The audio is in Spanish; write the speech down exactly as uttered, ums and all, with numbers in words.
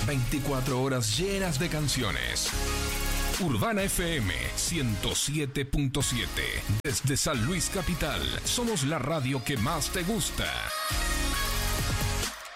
veinticuatro horas llenas de canciones. Urbana F M ciento siete punto siete. Desde San Luis Capital, somos la radio que más te gusta.